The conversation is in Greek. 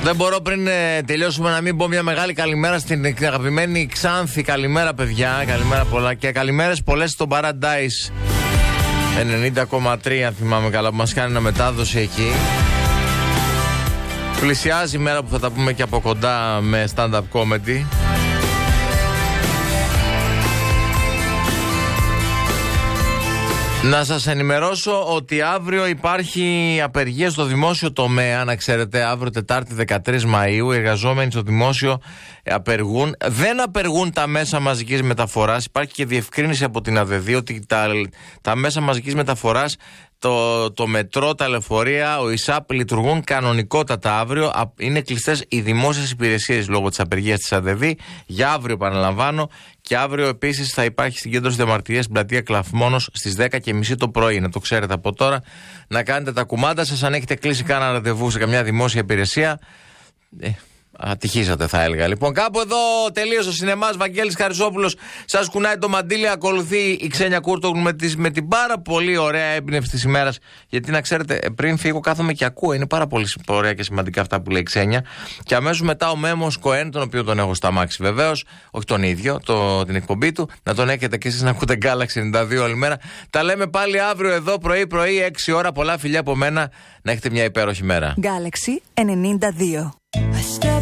Δεν μπορώ πριν τελειώσουμε να μην πω μια μεγάλη καλημέρα στην αγαπημένη Ξάνθη. Καλημέρα, παιδιά. Καλημέρα πολλά. Και καλημέρες πολλές στον Paradise 90,3, αν θυμάμαι καλά, που μας κάνει ένα μετάδοση εκεί. Πλησιάζει η μέρα που θα τα πούμε και από κοντά με stand-up comedy. Να σας ενημερώσω ότι αύριο υπάρχει απεργία στο δημόσιο τομέα. Να ξέρετε, αύριο Τετάρτη 13 Μαΐου οι εργαζόμενοι στο δημόσιο απεργούν. Δεν απεργούν τα μέσα μαζικής μεταφοράς. Υπάρχει και διευκρίνηση από την ΑΔΔ ότι τα μέσα μαζικής μεταφοράς, το μετρό, τα λεωφορεία, ο ΙΣΑΠ λειτουργούν κανονικότατα αύριο. Είναι κλειστές οι δημόσιες υπηρεσίες λόγω της απεργίας της ΑΔΔ. Για αύριο, επαναλαμβάνω. Και αύριο επίσης θα υπάρχει συγκέντρωση διαμαρτυρίας στην πλατεία Κλαφμόνος στις 10:30 το πρωί. Να το ξέρετε από τώρα. Να κάνετε τα κουμάντα σας. Αν έχετε κλείσει κανένα ραντεβού σε καμιά δημόσια υπηρεσία, ατυχήσατε, θα έλεγα. Λοιπόν, κάπου εδώ τελείωσε ο σινεμάς. Βαγγέλης Χαρισόπουλος σας κουνάει το μαντίλι. Ακολουθεί η Ξένια Κούρτογλου με την πάρα πολύ ωραία έμπνευση της ημέρας. Γιατί να ξέρετε, πριν φύγω κάθομαι και ακούω. Είναι πάρα πολύ ωραία και σημαντικά αυτά που λέει η Ξένια. Και αμέσως μετά ο Μέμος Κοέν, τον οποίο τον έχω στα μάξι βεβαίως, όχι τον ίδιο, την εκπομπή του. Να τον έχετε και εσείς να ακούτε Galaxy 92 όλη μέρα. Τα λέμε πάλι αύριο εδώ πρωί, 6 ώρα. Πολλά φιλιά από μένα. Να έχετε μια υπέροχη μέρα. Galaxy 92.